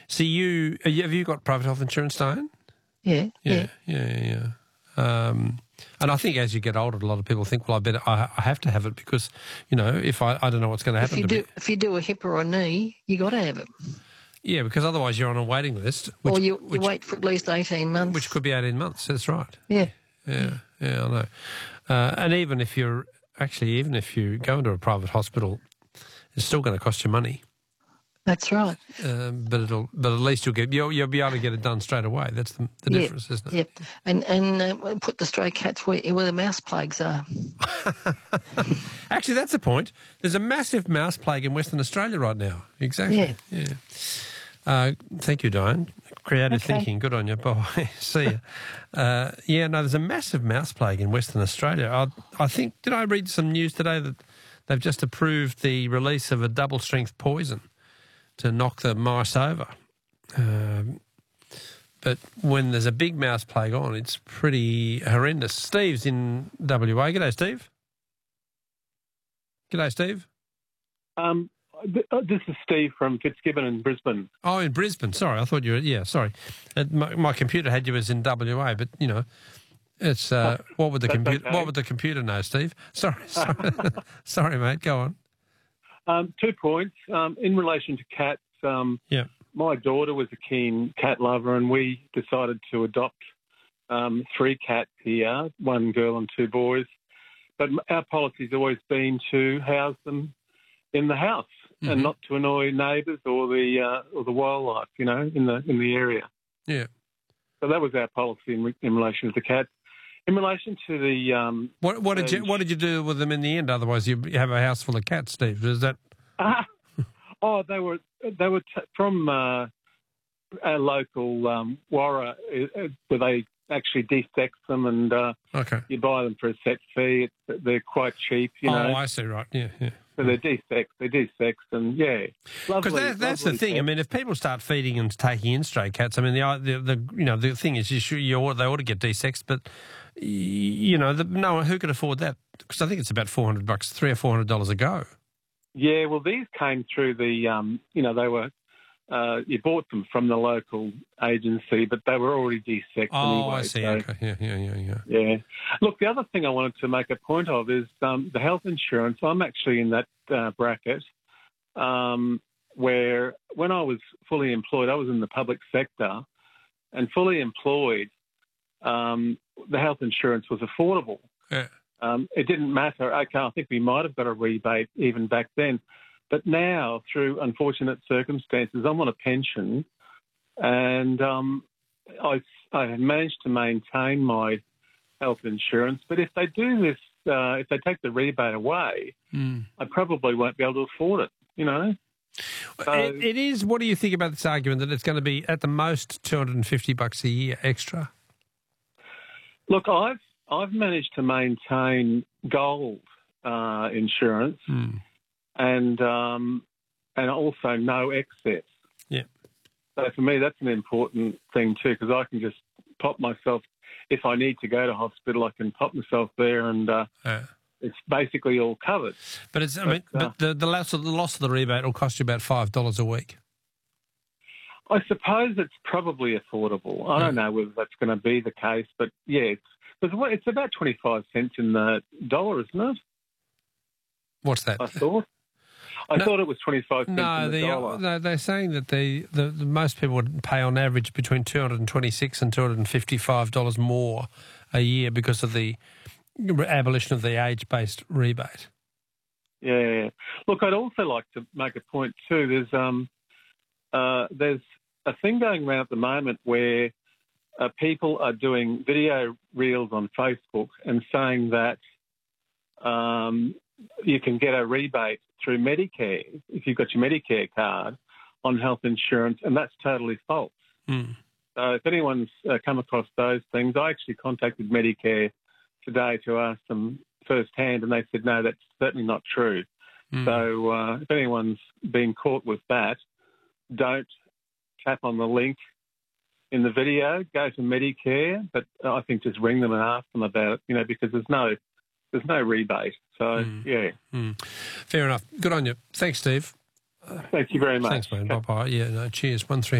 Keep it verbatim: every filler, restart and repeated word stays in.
So you, have you got private health insurance, Diane? Yeah, yeah. Yeah, yeah, yeah. Um, and I think as you get older, a lot of people think, well, I better, I, I have to have it because, you know, if I, I don't know what's going to happen if you to do, me. If you do a hip or a knee, you got to have it. Yeah, because otherwise you're on a waiting list. Which, or you, which, you wait for at least eighteen months. Which could be eighteen months, that's right. Yeah. Yeah, yeah, yeah I know. Uh, and even if you're, actually, even if you go into a private hospital, it's still going to cost you money. That's right. Um, but it'll, but at least you'll get, you'll, you'll be able to get it done straight away. That's the, the yep. difference, isn't it? Yep. And and uh, put the stray cats where, where the mouse plagues are. Actually, that's the point. There's a massive mouse plague in Western Australia right now. Exactly. Yeah. Yeah. Uh, thank you, Diane. Creative okay. thinking. Good on you. Bye. See you. Uh, yeah. No, there's a massive mouse plague in Western Australia. I, I think. Did I read some news today that they've just approved the release of a double-strength poison to knock the mice over. Um, but when there's a big mouse plague on, it's pretty horrendous. Steve's in W A. G'day, Steve. G'day, Steve. Um, th- this is Steve from Fitzgibbon in Brisbane. Oh, in Brisbane. Sorry, I thought you were... Yeah, sorry. It, my, my computer had you as in W A, but, you know, it's... Uh, what would the computer okay. What would the computer know, Steve? Sorry, sorry, sorry mate, go on. Um, two points. Um, in relation to cats, um, yeah. my daughter was a keen cat lover and we decided to adopt um, three cats here, one girl and two boys. But our policy's always been to house them in the house mm-hmm. and not to annoy neighbours or the uh, or the wildlife, you know, in the in the area. Yeah. So that was our policy in, in relation to the cats. In relation to the um, what what did you what did you do with them in the end? Otherwise, you have a house full of cats, Steve. Is that? Uh, oh, they were they were t- from uh, our local um, Warra, uh, where they actually desex them and uh, okay. you buy them for a set fee. It's, they're quite cheap, you oh, know. Oh, I see. Right. Yeah. Yeah. So they're desexed, they're desexed, and yeah, because that, that's the thing. Cat. I mean, if people start feeding and taking in stray cats, I mean, the the, the you know the thing is, you should, you ought, they ought to get desexed, but you know, the, no, who can afford that? Because I think it's about four hundred bucks, three or four hundred dollars a go. Yeah, well, these came through the, um, you know, they were. Uh, you bought them from the local agency, but they were already desexed oh, anyway. I see. So, okay. Yeah, yeah, yeah, yeah. Yeah. Look, the other thing I wanted to make a point of is um, the health insurance. I'm actually in that uh, bracket um, where when I was fully employed, I was in the public sector, and fully employed, um, the health insurance was affordable. Yeah. Um, it didn't matter. Okay, I think we might have got a rebate even back then. But now, through unfortunate circumstances, I'm on a pension and um, I, I have managed to maintain my health insurance. But if they do this, uh, if they take the rebate away, mm. I probably won't be able to afford it, you know. So, it, it is. What do you think about this argument that it's going to be at the most two hundred fifty bucks a year extra? Look, I've, I've managed to maintain gold uh, insurance. Mm. And um, and also no excess. Yeah. So for me, that's an important thing too, because I can just pop myself if I need to go to hospital. I can pop myself there, and uh, yeah. it's basically all covered. But it's I but, mean, uh, but the the loss of the loss of the rebate will cost you about five dollars a week. I suppose it's probably affordable. I yeah. don't know whether that's going to be the case, but yeah, it's it's about twenty five cents in the dollar, isn't it? What's that? I thought. I no, thought it was twenty-five cents no, in the the, dollar. No, they're saying that the, the, the most people would pay on average between two hundred twenty-six and two hundred fifty-five dollars more a year because of the abolition of the age-based rebate. Yeah. Look, I'd also like to make a point too. There's um, uh, there's a thing going around at the moment where uh, people are doing video reels on Facebook and saying that um, you can get a rebate through Medicare, if you've got your Medicare card, on health insurance, and that's totally false. Mm. So if anyone's uh, come across those things, I actually contacted Medicare today to ask them firsthand, and they said, no, that's certainly not true. Mm. So uh, if anyone's been caught with that, don't tap on the link in the video, go to Medicare, but I think just ring them and ask them about it, you know, because there's no There's no rebate. So, mm. yeah. Mm. Fair enough. Good on you. Thanks, Steve. Thank you very much. Thanks, man. Okay. Bye-bye. Yeah, no, cheers. One three.